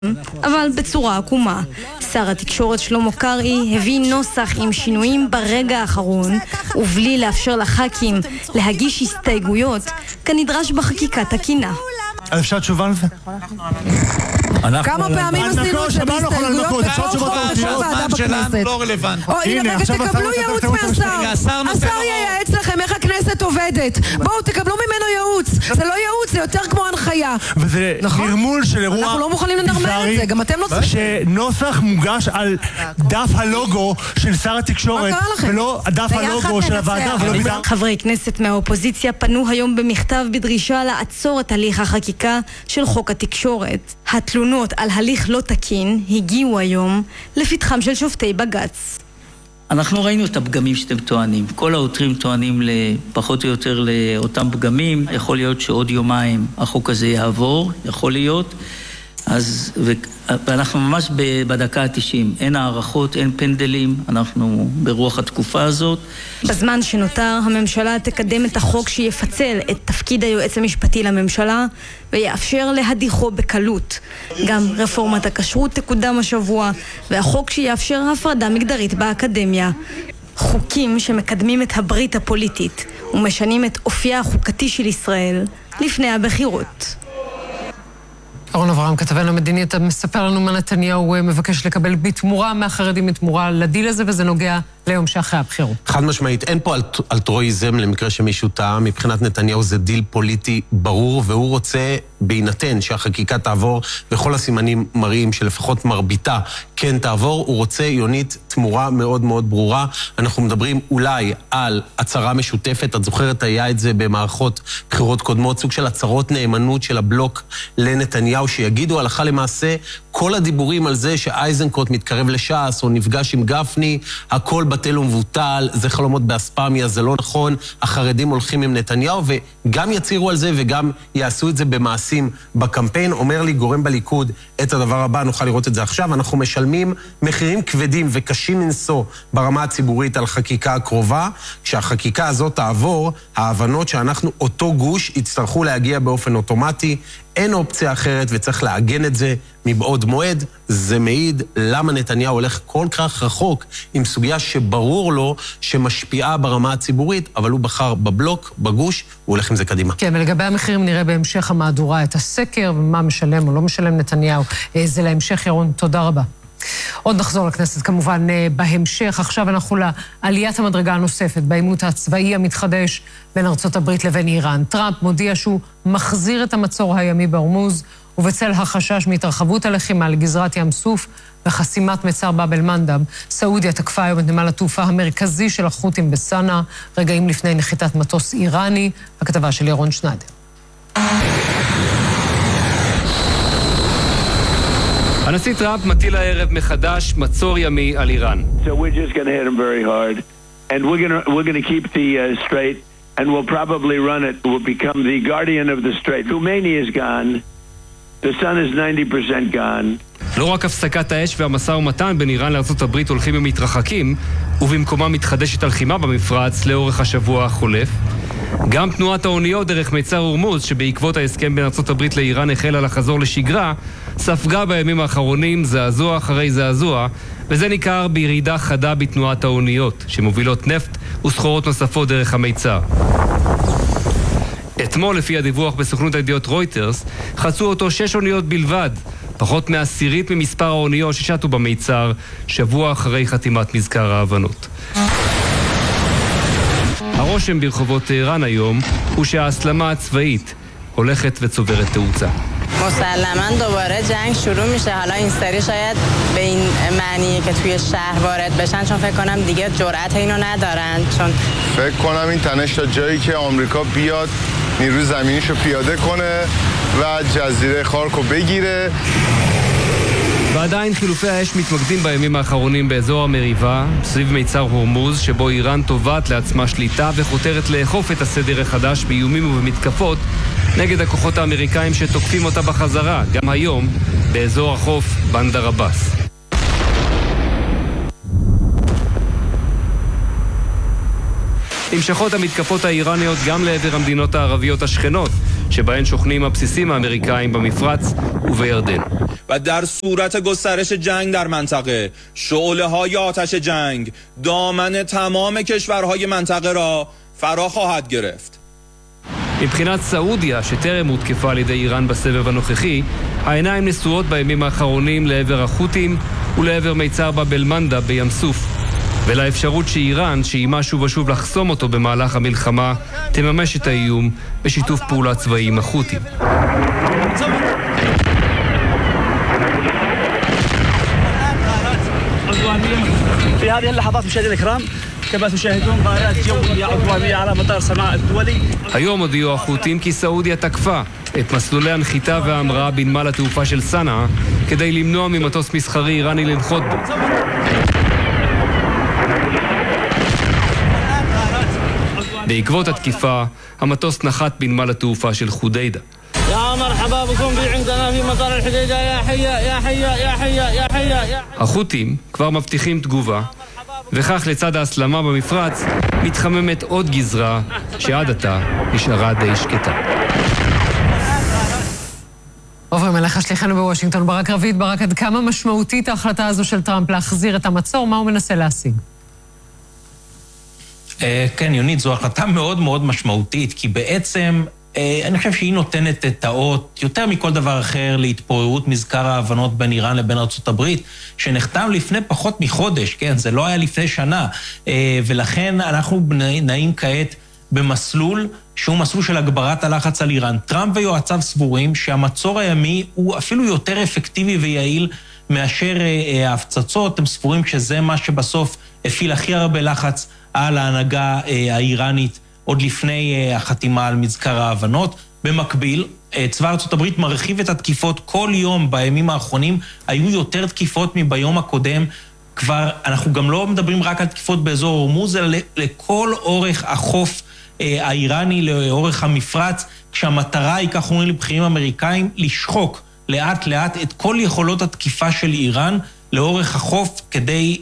אבל בצורה עקומה. שר התקשורת שלמה קרעי הביא נוסח עם שינויים ברגע האחרון ובלי לאפשר לח"כים להגיש הסתייגויות כנדרש בחקיקה תקינה. אפשר תשובה על זה? כמה פעמים עשינו את זה בהסתייגויות בכל חוק של ועדה בכנסת? לא רלוונטי. הנה, רגע, תקבלו ייעוץ מהשר. השר ייעץ לכם איך הכנסת עובדת. בואו, תקבלו ממנו ייעוץ. זה לא ייעוץ, זה יותר כמו הנחיה. וזה נרמול של אירוע אנחנו לא מוכנים לנרמל את זה, גם אתם לא צריכים. שנוסח מוגש על דף הלוגו של שר התקשורת, ולא דף הלוגו של הוועדה. חברי כנסת מהאופוזיציה פנו היום במכתב בדרישה לעצור את הליך החקיקה של חוק התקשורת. התלונות על הליך לא תקין הגיעו היום לפתחם של שופטי בג"ץ. אנחנו ראינו את הפגמים שאתם טוענים. כל העותרים טוענים פחות או יותר לאותם פגמים. יכול להיות שעוד יומיים החוק הזה יעבור, יכול להיות. ואנחנו ממש בדקה ה-90. אין הערכות, אין פנדלים. אנחנו ברוח התקופה הזאת. בזמן שנותר, הממשלה תקדם את החוק שיפצל את תפקיד היועץ המשפטי לממשלה ויאפשר להדיחו בקלות. גם רפורמת הכשרות תקודם השבוע, והחוק שיאפשר הפרדה מגדרית באקדמיה. חוקים שמקדמים את הברית הפוליטית ומשנים את אופייה החוקתי של ישראל לפני הבחירות. אהרון אברהם, כתבנו המדיני, אתה מספר לנו מה נתניהו מבקש לקבל בתמורה מהחרדים בתמורה לדיל הזה, וזה נוגע ליום שאחרי הבחירות. חד משמעית, אין פה אלטרואיזם למקרה שמישהו טעה. מבחינת נתניהו זה דיל פוליטי ברור, והוא רוצה, בהינתן שהחקיקה תעבור, וכל הסימנים מראים שלפחות מרביתה כן תעבור, הוא רוצה יונית תמורה מאוד מאוד ברורה. אנחנו מדברים אולי על הצהרה משותפת, את זוכרת היה את זה במערכות בחירות קודמות, סוג של הצהרות נאמנות של הבלוק לנתניהו, שיגידו הלכה למעשה כל הדיבורים על זה שאייזנקוט מתקרב לש"ס או נפגש עם גפני, הכל בטל ומבוטל, זה חלומות באספמיה, זה לא נכון, החרדים הולכים עם נתניהו, וגם יצירו על זה וגם יעשו את זה במעשים בקמפיין. אומר לי גורם בליכוד את הדבר הבא, נוכל לראות את זה עכשיו, אנחנו משלמים מחירים כבדים וקשים מנסו ברמה הציבורית על חקיקה הקרובה. כשהחקיקה הזאת תעבור, ההבנות שאנחנו אותו גוש יצטרכו להגיע באופן אוטומטי, אין אופציה אחרת וצריך לעגן את זה מבעוד מועד. זה מעיד למה נתניהו הולך כל כך רחוק עם סוגיה שברור לו שמשפיעה ברמה הציבורית, אבל הוא בחר בבלוק, בגוש, הוא הולך עם זה קדימה. כן, ולגבי המחירים נראה בהמשך המהדורה את הסקר, ומה משלם או לא משלם נתניהו. זה להמשך, ירון, תודה רבה. עוד נחזור לכנסת כמובן בהמשך. עכשיו אנחנו לעליית המדרגה הנוספת בעימות הצבאי המתחדש בין ארצות הברית לבין איראן. טראמפ מודיע שהוא מחזיר את המצור הימי בהורמוז, ובצל החשש מהתרחבות הלחימה לגזרת ים סוף וחסימת מצר באב אל-מנדב, סעודיה תקפה היום את נמל התעופה המרכזי של החות'ים בסנא, רגעים לפני נחיתת מטוס איראני. הכתבה של ירון שניידר. הנשיא טראמפ מטיל הערב מחדש מצור ימי על איראן. So we're just going to hit them very hard and we're going to keep the strait and we'll probably run it. We'll become the guardian of the strait. Khomeini is gone. The sun is 90% gone. לא רק הפסקת האש והמשא ומתן בין איראן לארצות הברית הולכים ומתרחקים, ובמקומם מתחדשת הלחימה במפרץ לאורך השבוע החולף, גם תנועת האוניות דרך מצר הורמוז, שבעקבות ההסכם בין ארצות הברית לאיראן החלה לחזור לשגרה, ספגה בימים האחרונים זעזוע אחרי זעזוע, וזה ניכר בירידה חדה בתנועת האוניות, שמובילות נפט וסחורות נוספות דרך המיצר. אתמול, לפי הדיווח בסוכנות הידיעות רויטרס, חצו אותו 6 אוניות בלבד, פחות מ10% ממספר האוניות ששטו במיצר, שבוע אחרי חתימת מזכר ההבנות. הרושם ברחובות טהרן היום הוא שההסלמה הצבאית הולכת וצוברת תאוצה. مسلماً دوباره جنگ شروع میشه. حالا این سری شاید به این معنی که توی شهر وارد بشن، چون فکر کنم دیگه جرأت اینو ندارن. چون فکر کنم این تنش تا جایی که آمریکا بیاد نیروی زمینیشو پیاده کنه و جزیره خارکو بگیره. ועדיין חילופי האש מתמקדים בימים האחרונים באזור המריבה, סביב מיצר הורמוז, שבו איראן תובעת לעצמה שליטה וחותרת לאכוף את הסדר החדש באיומים ובמתקפות נגד הכוחות האמריקאים שתוקפים אותה בחזרה, גם היום, באזור החוף בנדר עבאס. נמשכות המתקפות האיראניות גם לעבר המדינות הערביות השכנות, שבהן שוכנים הבסיסים האמריקאים במפרץ ובירדן. و در صورت گسترش جنگ در منطقه شعله‌های آتش جنگ دامن تمام کشورهای منطقه را فرا خواهد گرفت. מבחינת סעודיה, שטרם הותקפה על ידי איראן בסבב הנוכחי, העיניים נשואות בימים האחרונים לעבר החות'ים ולעבר מיצר באב אל-מנדב בים סוף, ולאפשרות שאיראן, שאיימה שוב ושוב לחסום אותו במהלך המלחמה, תממש את האיום בשיתוף פעולה צבאי עם החות'ים. في هذه اللحظات مشاهدينا الكرام كما تشاهدون غارات جوية عدوانية على مطار صنعاء الدولي. היום הודיעו החות'ים כי סעודיה תקפה את מסלולי הנחיתה וההמראה בנמל התעופה של סנעה כדי למנוע ממטוס מסחרי איראני לנחות בו. בעקבות התקיפה, המטוס נחת בנמל התעופה של חודיידה. يا مرحبا بكم في عندنا في مطار الحديدة يا حيا يا حيا يا حيا يا حيا. החות'ים כבר מבטיחים תגובה, וכך לצד ההסלמה במפרץ מתחממת עוד גזרה שעד עתה נשארה די שקטה. עוברים אליך שליחנו בוושינגטון, ברק רביד. ברק, עד כמה משמעותית ההחלטה הזו של טראמפ להחזיר את המצור? מה הוא מנסה להשיג? כן, יונית, זו החלטה מאוד מאוד משמעותית, כי בעצם אני חושב שהיא נותנת את האות יותר מכל דבר אחר להתפוררות מזכר ההבנות בין איראן לבין ארצות הברית, שנחתם לפני פחות מחודש, כן, זה לא היה לפני שנה, ולכן אנחנו נעים כעת במסלול שהוא מסלול של הגברת הלחץ על איראן. טראמפ ויועציו סבורים שהמצור הימי הוא אפילו יותר אפקטיבי ויעיל מאשר ההפצצות. הם סבורים שזה מה שבסוף הפעיל הכי הרבה לחץ על ההנהגה האיראנית עוד לפני החתימה על מזכר ההבנות. במקביל, צבא ארצות הברית מרחיב את התקיפות כל יום בימים האחרונים. היו יותר תקיפות מביום הקודם. כבר אנחנו גם לא מדברים רק על תקיפות באזור הורמוז, אלא לכל אורך החוף האיראני, לאורך המפרץ, כשהמטרה היא, כך אומרים לבכירים אמריקאים, לשחוק לאט לאט את כל יכולות התקיפה של איראן לאורך החוף, כדי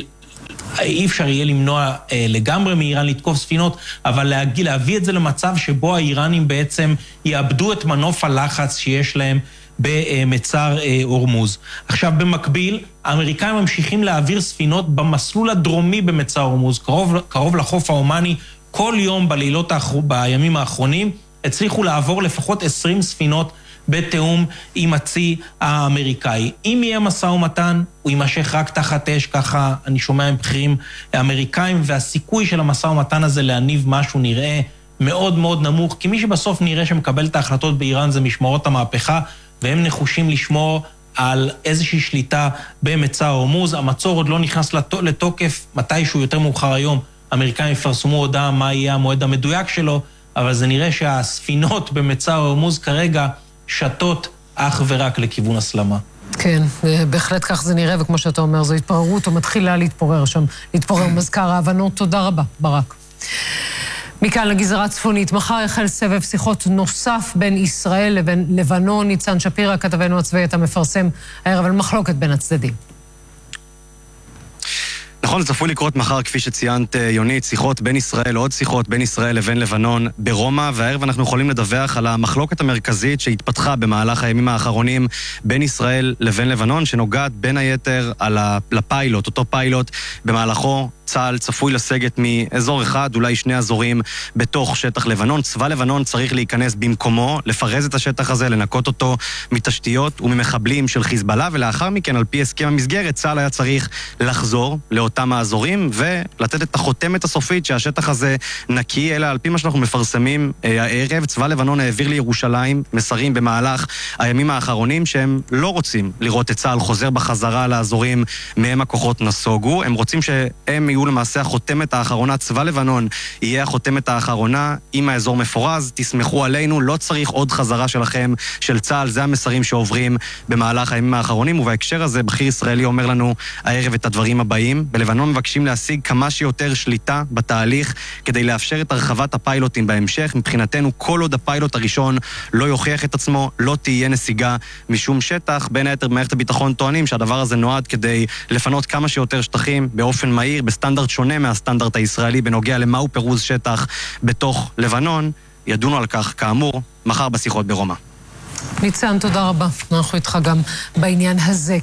אי אפשר יהיה למנוע לגמרי מאיראן לתקוף ספינות, אבל להביא את זה למצב שבו האיראנים בעצם יאבדו את מנוף הלחץ שיש להם במצר הורמוז. עכשיו, במקביל, האמריקאים ממשיכים להעביר ספינות במסלול הדרומי במצר הורמוז, קרוב לחוף האומני. כל יום בימים האחרונים הצליחו לעבור לפחות 20 ספינות בתאום עם הצי האמריקאי. אם יהיה משא ומתן, הוא יימשך רק תחת אש, ככה אני שומע עם בכירים האמריקאים, והסיכוי של המשא ומתן הזה להניב משהו נראה מאוד מאוד נמוך, כי מי שבסוף נראה שמקבל את ההחלטות באיראן זה משמרות המהפכה, והם נחושים לשמור על איזושהי שליטה במצר הורמוז. המצור עוד לא נכנס לתוקף, מתישהו יותר מאוחר היום האמריקאים יפרסמו הודעה מה יהיה המועד המדויק שלו, אבל זה נראה שהספינות במצר הורמוז כרגע שתות אך ורק לכיוון הסלמה. כן, בהחלט כך זה נראה, וכמו שאתה אומר, זו התפוררות, או מתחילה להתפורר שם, להתפורר מזכר ההבנות. תודה רבה, ברק. מכאן לגזרה הצפונית, מחר יחל סבב שיחות נוסף בין ישראל לבין לבנון. ניצן שפירא, כתבנו הצבאי, אתה מפרסם הערב על מחלוקת בין הצדדים. נכון, זה צפוי לקרות מחר, כפי שציינת יונית, שיחות בין ישראל, עוד שיחות בין ישראל לבין לבנון ברומא, והערב אנחנו יכולים לדווח על המחלוקת המרכזית שהתפתחה במהלך הימים האחרונים בין ישראל לבין לבנון, שנוגעת בין היתר לפיילוט, אותו פיילוט במהלכו צה"ל צפוי לסגת מאזור אחד, אולי שני אזורים בתוך שטח לבנון. צבא לבנון צריך להיכנס במקומו, לפרז את השטח הזה, לנקות אותו מתשתיות וממחבלים של חיזבאללה, ולאחר מכן, על פי הסכם המסגרת, צה"ל היה צריך לחזור לאותם האזורים ולתת את החותמת הסופית שהשטח הזה נקי. אלא על פי מה שאנחנו מפרסמים הערב, צבא לבנון העביר לירושלים מסרים במהלך הימים האחרונים שהם לא רוצים לראות את צה"ל חוזר בחזרה לאזורים מהם הכוחות נסוגו. הם רוצים שהם יהיו למעשה החותמת האחרונה, צבא לבנון יהיה החותמת האחרונה. אם האזור מפורז, תסמכו עלינו, לא צריך עוד חזרה שלכם, של צה"ל. זה המסרים שעוברים במהלך הימים האחרונים, ובהקשר הזה בכיר ישראלי אומר לנו הערב את הדברים הבאים. בלבנון מבקשים להשיג כמה שיותר שליטה בתהליך כדי לאפשר את הרחבת הפיילוטים בהמשך. מבחינתנו, כל עוד הפיילוט הראשון לא יוכיח את עצמו, לא תהיה נסיגה משום שטח. בין היתר במערכת הביטחון טוענים שהדבר הזה נועד כדי לפנות כמה שיותר שטחים באופן מהיר, בסטנדרט שונה מהסטנדרט הישראלי בנוגע למהו פירוז שטח בתוך לבנון. ידונו על כך כאמור מחר בשיחות ברומא. ניצן, תודה רבה. אנחנו איתך גם בעניין הזה.